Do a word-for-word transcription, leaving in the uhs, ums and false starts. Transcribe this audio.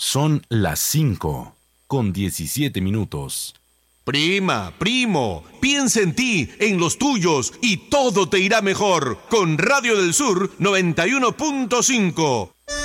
Son las cinco con diecisiete minutos. Prima, primo, piensa en ti, en los tuyos y todo te irá mejor con Radio del Sur noventa y uno punto cinco.